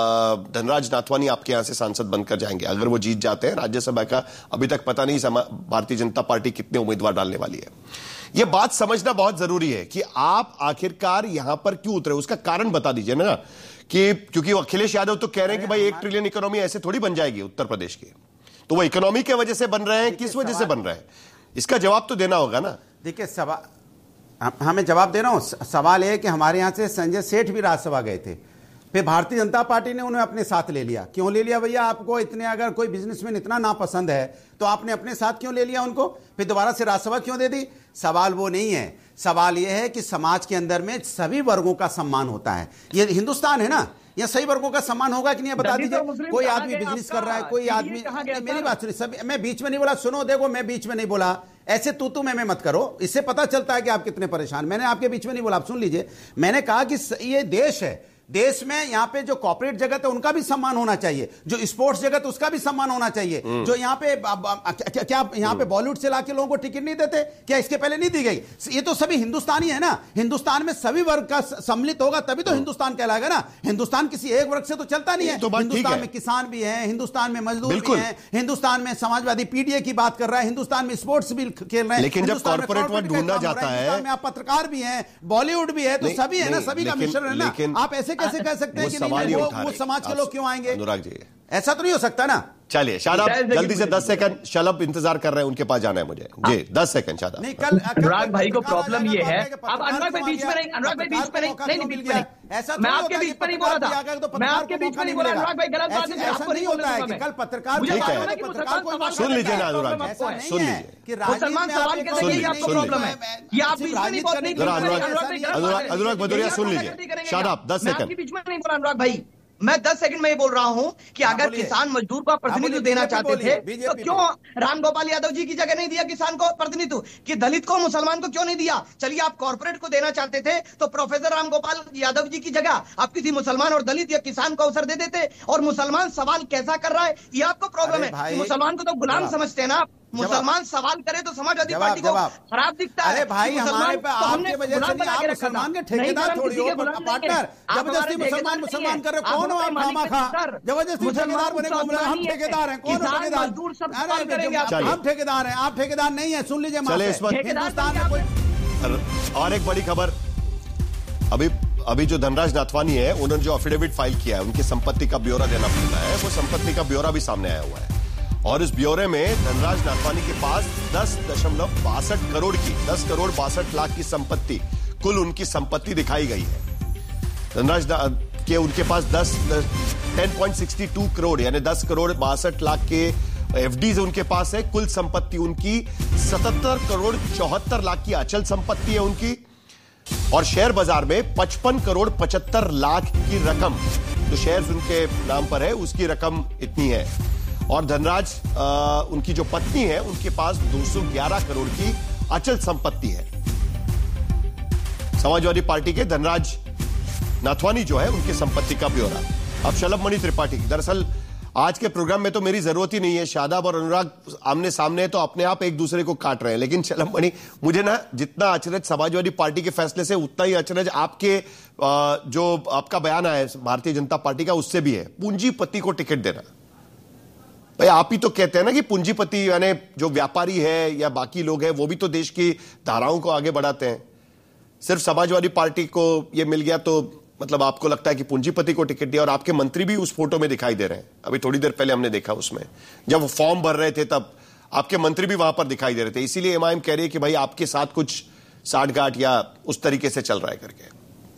धनराज नाथवानी आपके यहां से सांसद बनकर जाएंगे। अगर वो जीत जाते हैं राज्यसभा का अभी तक पता नहीं भारतीय जनता पार्टी कितने उम्मीदवार डालने वाली है। यह बात समझना बहुत जरूरी है कि आप आखिरकार यहां पर क्यों उतरे, उसका कारण बता दीजिए ना, कि क्योंकि अखिलेश यादव तो कह रहे हैं कि भाई एक ट्रिलियन इकोनॉमी ऐसे थोड़ी बन जाएगी उत्तर प्रदेश की, तो वो इकोनॉमी के वजह से बन रहे हैं, किस वजह से बन रहे हैं, इसका जवाब तो देना होगा ना। देखिए सवाल हमें जवाब दे रहा हूं, सवाल यह है कि हमारे यहां से संजय सेठ भी राज्यसभा गए थे, फिर भारतीय जनता पार्टी ने उन्हें अपने साथ ले लिया। क्यों ले लिया भैया? आपको इतने अगर कोई बिजनेसमैन इतना नापसंद है तो आपने अपने साथ क्यों ले लिया उनको, फिर दोबारा से राज्यसभा क्यों दे दी? सवाल वो नहीं है, सवाल यह है कि समाज के अंदर में सभी वर्गों का सम्मान होता है। ये हिंदुस्तान है ना, यह सही वर्गों का सम्मान होगा कि नहीं बता दीजिए। कोई आदमी बिजनेस कर रहा है, कोई आदमी, मेरी बात सुनिए, सब मैं बीच में नहीं बोला, सुनो देखो मैं बीच में नहीं बोला, ऐसे तू तू मैं मैं मत करो, इससे पता चलता है कि आप कितने परेशान। मैंने आपके बीच में नहीं बोला, आप सुन लीजिए। मैंने कहा कि ये देश है, देश में यहाँ पे जो कॉर्पोरेट जगत है उनका भी सम्मान होना चाहिए, जो स्पोर्ट्स जगत उसका भी सम्मान होना चाहिए। जो यहाँ पे क्या, क्या यहाँ पे बॉलीवुड से लाके लोगों को टिकट नहीं देते क्या? इसके पहले नहीं दी गई? ये तो सभी हिंदुस्तानी है ना, हिंदुस्तान में सभी वर्ग का सम्मिलित होगा तभी तो हिंदुस्तान कहलाएगा ना। हिंदुस्तान किसी एक वर्ग से तो चलता नहीं है। हिंदुस्तान में किसान भी है, हिंदुस्तान में मजदूर भी है, हिंदुस्तान में समाजवादी पीडीए की बात कर रहा है, हिंदुस्तान में स्पोर्ट्स भी खेल रहे हैं, लेकिन जब कॉर्पोरेट वर्ग ढूंढना जाता है, आप पत्रकार भी है, बॉलीवुड भी है, तो सभी है ना, सभी का मिश्रण है ना। आप ऐसे कैसे कह सकते हैं कि नहीं वो, वो समाज के लोग क्यों आएंगे? अनुराग जी ऐसा तो नहीं हो सकता ना। चलिए शादाब जल्दी से दस सेकंड, शलभ इंतजार कर रहे हैं, उनके पास जाना है मुझे जी। दस सेकंड शादाब। नहीं कल अनुराग भाई को प्रॉब्लम ये है, अब अनुराग भाई बीच में नहीं, अनुराग भाई बीच में नहीं, नहीं बीच में नहीं, ऐसा मैं आपके बीच में नहीं बोला था, मैं आपके बीच में नहीं बोला। अनुराग भाई गलत बात है, आपको नहीं होता है कि कल पत्रकार सुन लीजिए ना अनुराग जी, सुन लीजिए। मुसलमान सवाल के लिए आपको प्रॉब्लम है, ये आप बीच में नहीं बोल नहीं। अनुराग भदौरिया सुन लीजिए, शादाब दस सेकंड। बीच में नहीं बोला अनुराग भाई, मैं दस सेकंड में ये बोल रहा हूं कि अगर किसान मजदूर को प्रतिनिधित्व देना चाहते थे तो क्यों राम गोपाल यादव जी की जगह नहीं दिया किसान को प्रतिनिधित्व, कि दलित को मुसलमान को क्यों नहीं दिया? चलिए आप कॉर्पोरेट को देना चाहते थे तो प्रोफेसर राम गोपाल यादव जी की जगह आप किसी मुसलमान और दलित या किसान को अवसर दे देते। और मुसलमान सवाल कैसा कर रहा है ये आपको प्रॉब्लम है, मुसलमान को तो गुलाम समझते हैं ना। मुसलमान सवाल करे तो समाजवादी पार्टी को खराब दिखता है। अरे भाई हमारे पे आपके वजह से नहीं, आप मुसलमान के ठेकेदार थोड़ी हो, पार्टनर। जबरदस्ती मुसलमान मुसलमान कर रहे हो, कौन हो आप? खामा खा जबरदस्ती ठेकेदार बने घूम रहे, हम ठेकेदार हैं। कौन हो ठेकेदार? हम ठेकेदार हैं, आप ठेकेदार नहीं है। सुन लीजिए, हिंदुस्तान में कोई और एक बड़ी खबर, अभी अभी जो धनराज नाथवानी है उन्होंने जो एफिडेविट फाइल किया है, उनकी संपत्ति का ब्यौरा देना पड़ता है, वो संपत्ति का ब्यौरा भी सामने आया हुआ है। और इस ब्यौरे में धनराज नाथवानी के पास दस दशमलव बासठ करोड़ की दस करोड़ बासठ लाख की संपत्ति, कुल उनकी संपत्ति दिखाई गई है। धनराज के उनके पास दस ten point sixty two crore यानी दस करोड़ बासठ लाख के एफडीज उनके पास है। कुल संपत्ति उनकी सतहत्तर करोड़ चौहत्तर लाख की अचल संपत्ति है उनकी, और शेयर बाजार में पचपन करोड़ पचहत्तर लाख की रकम जो शेयर्स उनके नाम पर है उसकी रकम इतनी है। और धनराज आ, उनकी जो पत्नी है उनके पास दो सौ ग्यारह करोड़ की अचल संपत्ति है। समाजवादी पार्टी के धनराज नाथवानी जो है उनकी संपत्ति का ब्यौरा। अब शलभ मणि त्रिपाठी की, दरअसल आज के प्रोग्राम में तो मेरी जरूरत ही नहीं है, शादाब और अनुराग आमने सामने है तो अपने आप एक दूसरे को काट रहे हैं, लेकिन शलभ मणि, मुझे ना जितना अचरज समाजवादी पार्टी के फैसले से उतना ही अचरज आपके जो आपका बयान आया है भारतीय जनता पार्टी का उससे भी है। पूंजीपति को टिकट देना, भाई आप ही तो कहते हैं ना कि पूंजीपति यानी जो व्यापारी है या बाकी लोग हैं वो भी तो देश की धाराओं को आगे बढ़ाते हैं। सिर्फ समाजवादी पार्टी को ये मिल गया तो मतलब आपको लगता है कि पूंजीपति को टिकट दिया। और आपके मंत्री भी उस फोटो में दिखाई दे रहे हैं, अभी थोड़ी देर पहले हमने देखा उसमें जब वो फॉर्म भर रहे थे तब आपके मंत्री भी वहां पर दिखाई दे रहे थे। इसीलिए एमआईएम कह रही है कि भाई आपके साथ कुछ साठगांठ या उस तरीके से चल रहा है करके।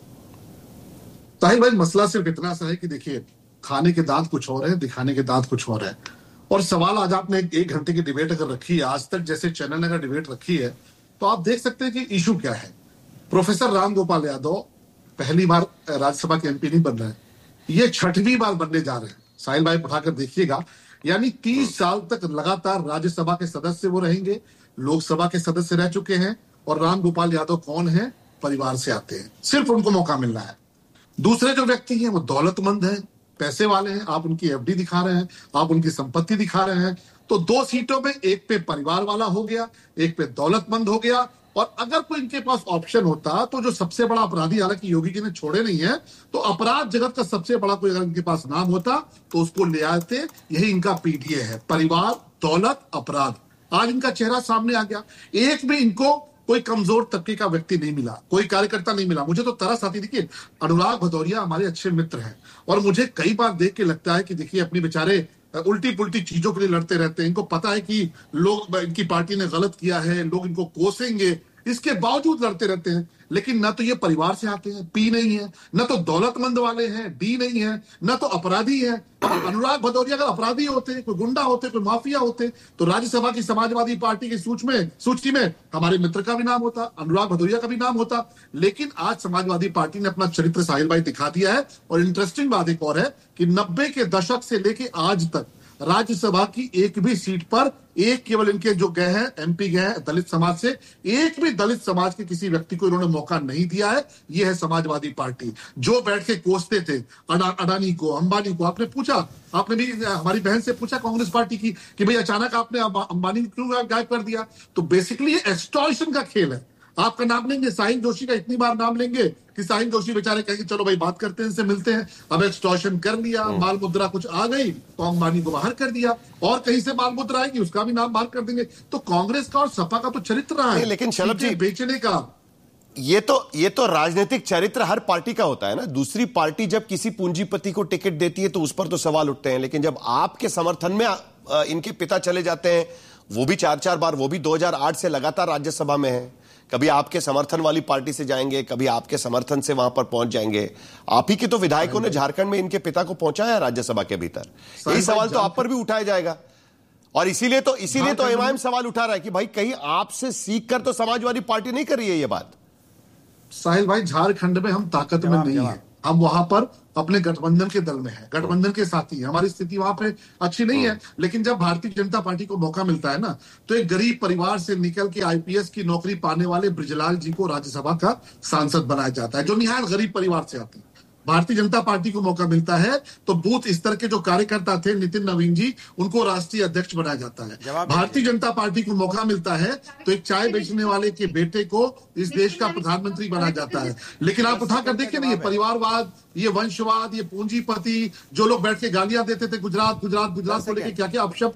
साहिल भाई, मसला सिर्फ इतना सा है कि देखिए, खाने के दांत कुछ और है, दिखाने के दांत कुछ और है। और सवाल आज आपने एक घंटे की डिबेट अगर रखी है, आज तक जैसे चैनल ने अगर डिबेट रखी है, तो आप देख सकते हैं कि इशू क्या है। प्रोफेसर राम गोपाल यादव पहली बार राज्यसभा के एमपी नहीं बन रहे हैं, ये छठवीं बार बनने जा रहे हैं। साहिल भाई उठाकर देखिएगा, यानी तीस साल तक लगातार राज्यसभा के सदस्य वो रहेंगे, लोकसभा के सदस्य रह चुके हैं। और राम गोपाल यादव कौन है? परिवार से आते हैं, सिर्फ उनको मौका मिलना है। दूसरे जो व्यक्ति हैं वो दौलतमंद हैं, पैसे वाले हैं। आप उनकी एफडी दिखा रहे हैं, आप उनकी संपत्ति दिखा रहे हैं। तो दो सीटों में एक पे परिवार वाला हो गया, एक पे दौलतमंद हो गया। और अगर कोई इनके पास ऑप्शन होता तो जो सबसे बड़ा अपराधी, हालांकि योगी जी ने छोड़े नहीं है, तो अपराध जगत का सबसे बड़ा कोई अगर इनके पास नाम होता तो उसको ले आते। यही इनका पीडीए है, परिवार, दौलत, अपराध। आज इनका चेहरा सामने आ गया। एक भी इनको कोई कमजोर तबके का व्यक्ति नहीं मिला, कोई कार्यकर्ता नहीं मिला। मुझे तो तरस आती, देखिए अनुराग भदौरिया हमारे अच्छे मित्र हैं और मुझे कई बार देख के लगता है कि देखिए अपनी बेचारे उल्टी पुल्टी चीजों के लिए लड़ते रहते हैं। इनको पता है कि लोग, इनकी पार्टी ने गलत किया है, लोग इनको कोसेंगे, इसके बावजूद लड़ते रहते हैं। लेकिन न तो ये परिवार से आते हैं, पी नहीं है, न तो दौलतमंद वाले हैं, डी नहीं है, न तो अपराधी है। अनुराग भदौरिया अगर अपराधी होते, कोई गुंडा होते, कोई माफिया होते, तो राज्यसभा की समाजवादी पार्टी की सूची में सूची में हमारे मित्र का भी नाम होता, अनुराग भदौरिया का भी नाम होता। लेकिन आज समाजवादी पार्टी ने अपना चरित्र साहिल भाई दिखा दिया है। और इंटरेस्टिंग बात एक और है कि नब्बे के दशक से लेके आज तक राज्यसभा की एक भी सीट पर, एक केवल इनके जो गए हैं एमपी गए हैं दलित समाज से, एक भी दलित समाज के किसी व्यक्ति को इन्होंने मौका नहीं दिया है। यह है समाजवादी पार्टी। जो बैठ के कोसते थे अडा, अडानी को, अंबानी को, आपने पूछा, आपने भी हमारी बहन से पूछा कांग्रेस पार्टी की कि भाई अचानक आपने अंबानी क्यों गायब कर दिया? तो बेसिकली ये एक्सटॉर्शन का खेल है। आपका नाम लेंगे, साहिल जोशी का इतनी बार नाम लेंगे कि साहिल जोशी बेचारे कहेंगे चलो भाई बात करते हैं, इनसे मिलते हैं। अब एक्सटॉर्शन कर लिया, माल मुद्रा कुछ आ गई तो अंबानी को बाहर कर दिया, और कहीं से माल मुद्रा आएगी उसका भी नाम बाहर कर देंगे। तो कांग्रेस का और सपा का तो चरित्र रहा है, लेकिन शलभ जी बेचने का। ये तो ये तो राजनीतिक चरित्र हर पार्टी का होता है ना। दूसरी पार्टी जब किसी पूंजीपति को टिकट देती है तो उस पर तो सवाल उठते हैं, लेकिन जब आपके समर्थन में इनके पिता चले जाते हैं, वो भी चार चार बार, वो भी दो हज़ार आठ से लगातार राज्यसभा में है, कभी आपके समर्थन वाली पार्टी से जाएंगे, कभी आपके समर्थन से वहां पर पहुंच जाएंगे। आप ही के तो विधायकों ने झारखंड में इनके पिता को पहुंचाया राज्यसभा के भीतर। यही सवाल तो आप पर भी उठाया जाएगा। और इसीलिए तो इसीलिए तो एमआईएम सवाल उठा रहा है कि भाई कहीं आपसे सीख कर तो समाजवादी पार्टी नहीं कर रही है ये बात। साहिल भाई, झारखंड में हम ताकत में नहीं है, हम वहां पर अपने गठबंधन के दल में है, गठबंधन के साथी है। हमारी स्थिति वहां पे अच्छी नहीं है। लेकिन जब भारतीय जनता पार्टी को मौका मिलता है ना, तो एक गरीब परिवार से निकल के आईपीएस की नौकरी पाने वाले ब्रिजलाल जी को राज्यसभा का सांसद बनाया जाता है, जो निहायत गरीब परिवार से आते हैं। भारतीय जनता पार्टी को मौका मिलता है तो बूथ स्तर के जो कार्यकर्ता थे, नितिन नवीन जी, उनको राष्ट्रीय अध्यक्ष बनाया जाता है। भारतीय जनता पार्टी को मौका मिलता है तो एक चाय बेचने वाले के बेटे को इस देश का प्रधानमंत्री बनाया जाता है। लेकिन आप उठाकर देखिए ना, ये परिवारवाद, ये वंशवाद, ये पूंजीपति, जो लोग बैठ के गालियां देते थे गुजरात गुजरात गुजरात को लेकर क्या क्या अपशब्द